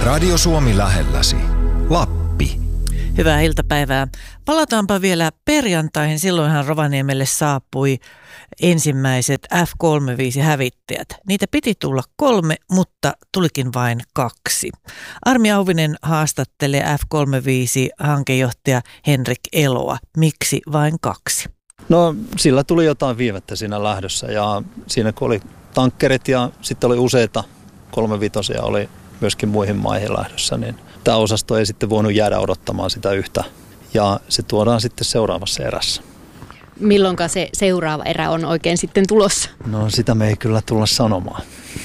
Radio Suomi lähelläsi. Lappi. Hyvää iltapäivää. Palataanpa vielä perjantaihin. Silloinhan Rovaniemelle saapui ensimmäiset F-35-hävittäjät. Niitä piti tulla 3, mutta tulikin vain 2. Armi Auvinen haastattelee F-35-hankejohtaja Henrik Eloa. Miksi vain 2? No sillä tuli jotain viivettä siinä lähdössä ja siinä kun oli tankkerit ja sitten oli useita 35 oli myöskin muihin maihin lähdössä, niin tämä osasto ei sitten voinut jäädä odottamaan sitä yhtä ja se tuodaan sitten seuraavassa erässä. Milloinka se seuraava erä on oikein sitten tulossa? No sitä me ei kyllä tulla sanomaan.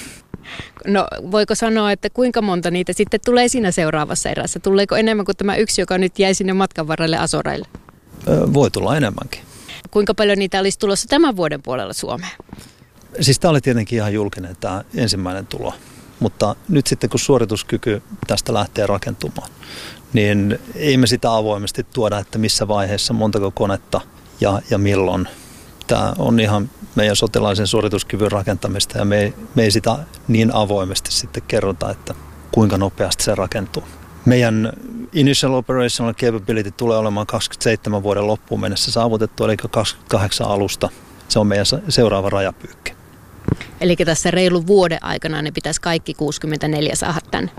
No voiko sanoa, että kuinka monta niitä sitten tulee siinä seuraavassa erässä? Tuleeko enemmän kuin tämä yksi, joka nyt jäi sinne matkan varrelle Azoreille? Voi tulla enemmänkin. Kuinka paljon niitä olisi tulossa tämän vuoden puolella Suomeen? Siis tämä oli tietenkin ihan julkinen tämä ensimmäinen tulo, mutta nyt sitten kun suorituskyky tästä lähtee rakentumaan, niin ei me sitä avoimesti tuoda, että missä vaiheessa, montako konetta ja milloin. Tämä on ihan meidän sotilaisen suorituskyvyn rakentamista ja me ei sitä niin avoimesti sitten kerrota, että kuinka nopeasti se rakentuu. Meidän Initial Operational Capability tulee olemaan 27 vuoden loppuun mennessä saavutettu, eli 28 alusta. Se on meidän seuraava rajapyykki. Eli tässä reilun vuoden aikana ne pitäisi kaikki 64 saada tänne?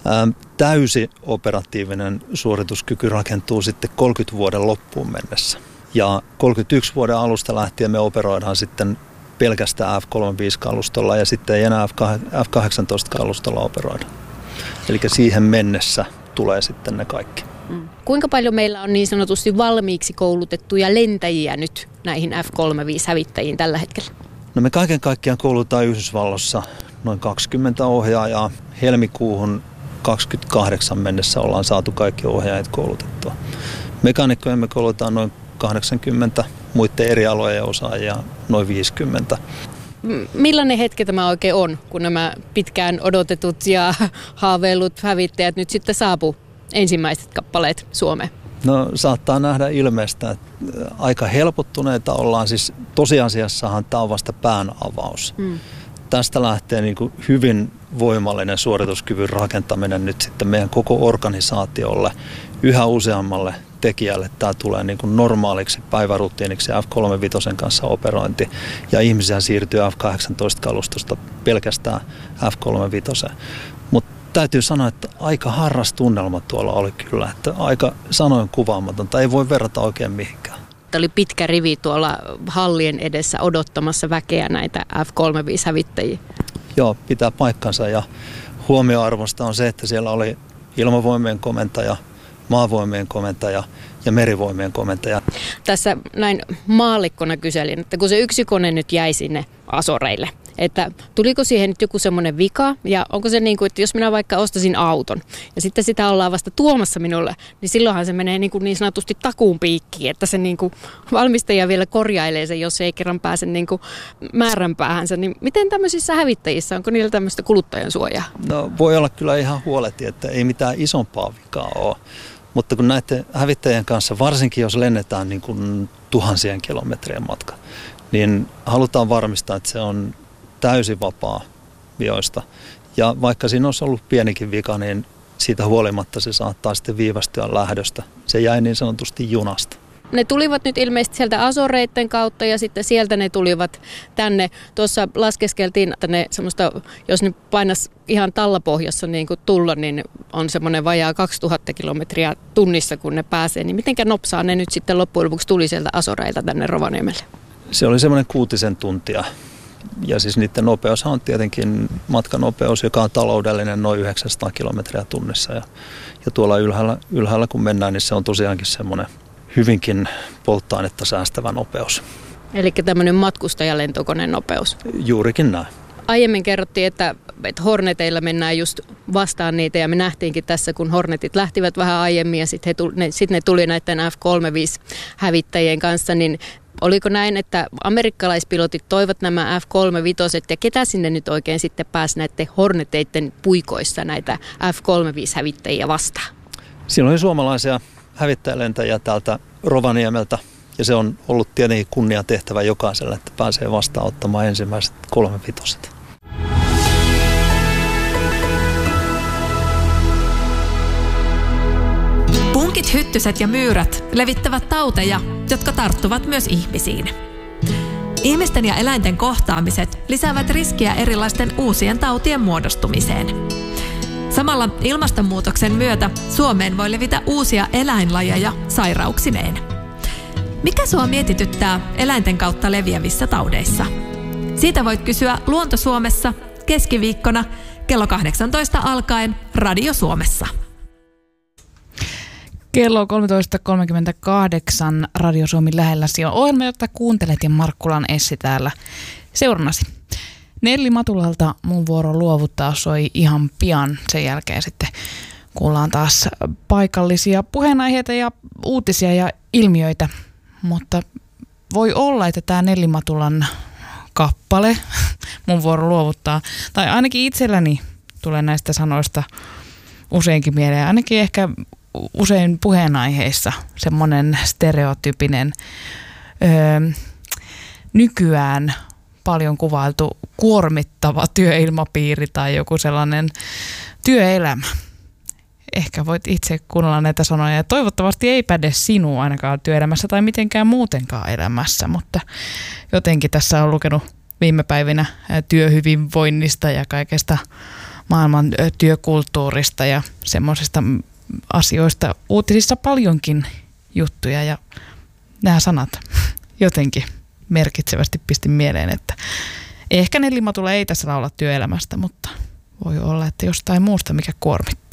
Täysi operatiivinen suorituskyky rakentuu sitten 30 vuoden loppuun mennessä. Ja 31 vuoden alusta lähtien me operoidaan sitten pelkästään F-35-kalustolla ja sitten ei enää F-18-kalustolla operoida. Eli siihen mennessä tulee sitten ne kaikki. Kuinka paljon meillä on niin sanotusti valmiiksi koulutettuja lentäjiä nyt näihin F-35-hävittäjiin tällä hetkellä? No me kaiken kaikkiaan koulutaan Yhdysvalloissa noin 20 ohjaajaa. Helmikuuhun 28 mennessä ollaan saatu kaikki ohjaajat koulutettua. Mekaanikkoja me koulutaan noin 80, muiden eri alojen osaajia noin 50. Millainen hetki tämä oikein on, kun nämä pitkään odotetut ja haaveillut hävittäjät nyt sitten saapuu ensimmäiset kappaleet Suomeen? No saattaa nähdä ilmeistä, että aika helpottuneita ollaan. Siis tosiasiassahan tämä on vasta pään avaus. Tästä lähtee niin kuin hyvin voimallinen suorituskyvyn rakentaminen nyt sitten meidän koko organisaatiolle. Yhä useammalle tekijälle tämä tulee niin kuin normaaliksi päivärutiiniksi F-35 kanssa operointi. Ja ihmisiä siirtyy F-18-kalustosta pelkästään F-35. Mutta täytyy sanoa, että aika harras tunnelma tuolla oli kyllä. Että aika sanoin kuvaamatonta, ei voi verrata oikein mihinkään. Oli pitkä rivi tuolla hallien edessä odottamassa väkeä näitä F-35-hävittäjiä. Joo, pitää paikkansa ja huomioarvosta on se, että siellä oli ilmavoimien komentaja, maavoimien komentaja ja merivoimien komentaja. Tässä näin maallikkona kyselin, että kun se yksi kone nyt jäi sinne Azoreille, että tuliko siihen nyt joku semmoinen vika ja onko se niin kuin, että jos minä vaikka ostasin auton ja sitten sitä ollaan vasta tuomassa minulle, niin silloinhan se menee niin sanotusti takuun piikkiin, että se niin kuin valmistaja vielä korjailee sen, jos ei kerran pääse niin kuin määränpäähänsä. Niin miten tämmöisissä hävittäjissä, onko niillä tämmöistä kuluttajan suojaa? No voi olla kyllä ihan huoleti, että ei mitään isompaa vikaa ole. Mutta kun näiden hävittäjien kanssa, varsinkin jos lennetään niin kuin tuhansien kilometrien matka, niin halutaan varmistaa, että se on täysin vapaa vioista. Ja vaikka siinä olisi ollut pienikin vika, niin siitä huolimatta se saattaa sitten viivästyä lähdöstä. Se jäi niin sanotusti junasta. Ne tulivat nyt ilmeisesti sieltä Azoreitten kautta ja sitten sieltä ne tulivat tänne. Tuossa laskeskeltiin, että ne semmoista, jos ne painas ihan tallapohjassa niin kuin tulla, niin on semmoinen vajaa 2000 kilometriä tunnissa, kun ne pääsee. Niin mitenkä nopsaa ne nyt sitten loppujen lopuksi tuli sieltä Azoreilta tänne Rovaniemelle? Se oli semmoinen 6 tuntia. Ja siis niiden nopeushan on tietenkin matkanopeus, joka on taloudellinen noin 900 kilometriä tunnissa. Ja tuolla ylhäällä kun mennään, niin se on tosiaankin semmoinen hyvinkin polttoainetta säästävä nopeus. Eli tämmöinen matkustajalentokoneen nopeus. Juurikin näin. Aiemmin kerrottiin, että Horneteilla mennään just vastaan niitä ja me nähtiinkin tässä, kun Hornetit lähtivät vähän aiemmin ja sitten ne tuli näiden F-35-hävittäjien kanssa, niin oliko näin, että amerikkalaispilotit toivat nämä F-35 ja ketä sinne nyt oikein sitten pääsi näiden Horneteiden puikoissa näitä F-35-hävittäjiä vastaan? Siinä oli suomalaisia hävittäjälentäjiä täältä Rovaniemeltä ja se on ollut tietenkin kunniatehtävä jokaiselle, että pääsee vastaanottamaan ensimmäiset 35. Monit hyttyset ja myyrät levittävät tauteja, jotka tarttuvat myös ihmisiin. Ihmisten ja eläinten kohtaamiset lisäävät riskiä erilaisten uusien tautien muodostumiseen. Samalla ilmastonmuutoksen myötä Suomeen voi levitä uusia eläinlajeja sairauksineen. Mikä sua mietityttää eläinten kautta leviävissä taudeissa? Siitä voit kysyä Luonto Suomessa keskiviikkona kello 18 alkaen Radio Suomessa. Kello 13.38 Radio Suomi lähelläsi on ohjelma, jota kuuntelet, ja Markkulan Essi täällä seurannasi. Nelli Matulalta Mun vuoro luovuttaa soi ihan pian. Sen jälkeen sitten kuullaan taas paikallisia puheenaiheita ja uutisia ja ilmiöitä. Mutta voi olla, että tämä Nelli Matulan kappale Mun vuoro luovuttaa, tai ainakin itselläni tulee näistä sanoista useinkin mieleen, ainakin ehkä usein puheenaiheissa semmoinen stereotypinen nykyään paljon kuvailtu kuormittava työilmapiiri tai joku sellainen työelämä. Ehkä voit itse kuunnella näitä sanoja, ja toivottavasti ei päde sinua ainakaan työelämässä tai mitenkään muutenkaan elämässä, mutta jotenkin tässä on lukenut viime päivinä työhyvinvoinnista ja kaikesta maailman työkulttuurista ja semmoisista asioista uutisissa paljonkin juttuja, ja nämä sanat jotenkin merkitsevästi pisti mieleen, että ehkä Nelli Matula ei tässä laula työelämästä, mutta voi olla, että jostain muusta, mikä kuormittaa.